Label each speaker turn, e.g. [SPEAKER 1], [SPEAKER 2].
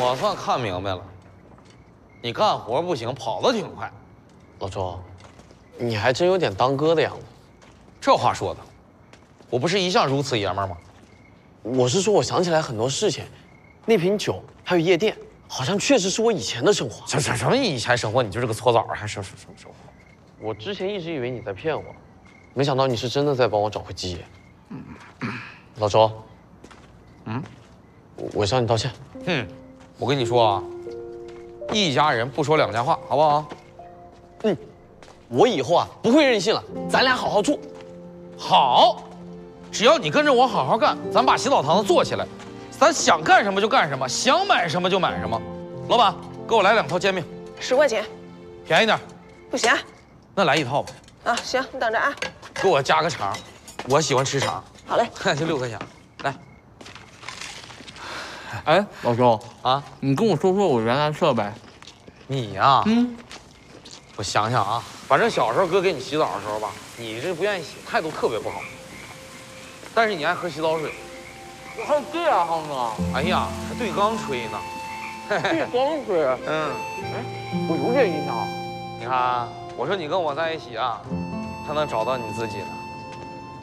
[SPEAKER 1] 我算看明白了，你干活不行，跑得挺快。
[SPEAKER 2] 老周，你还真有点当哥的样子。
[SPEAKER 1] 这话说的，我不是一向如此爷们儿吗？
[SPEAKER 2] 我是说，我想起来很多事情，那瓶酒还有夜店，好像确实是我以前的生活。
[SPEAKER 1] 什么以前生活？你就是个搓澡还什么？
[SPEAKER 2] 我之前一直以为你在骗我，没想到你是真的在帮我找回基业。老周，我向你道歉。
[SPEAKER 1] 我跟你说啊，一家人不说两家话，好不好？
[SPEAKER 2] 我以后啊不会任性了，咱俩好好住。
[SPEAKER 1] 好，只要你跟着我好好干，咱把洗澡堂子做起来，咱想干什么就干什么，想买什么就买什么。老板，给我来2套煎饼
[SPEAKER 3] 10块钱，
[SPEAKER 1] 便宜点。
[SPEAKER 3] 不行。
[SPEAKER 1] 那来1套吧。
[SPEAKER 3] 啊，行，你等着啊。
[SPEAKER 1] 给我加个肠，我喜欢吃肠。
[SPEAKER 3] 好嘞，
[SPEAKER 1] 就6块钱，来。
[SPEAKER 4] 哎，老周
[SPEAKER 1] 啊，
[SPEAKER 4] 你跟我说说我原来设备。
[SPEAKER 1] 你呀，我想想啊，反正小时候哥给你洗澡的时候吧，你这不愿意洗，态度特别不好。但是你爱喝洗澡水。
[SPEAKER 4] 我还有这样呢？
[SPEAKER 1] 哎呀，还对缸吹呢。
[SPEAKER 4] 对缸吹。我有点印象。
[SPEAKER 1] 你看，我说你跟我在一起啊，才能找到你自己呢。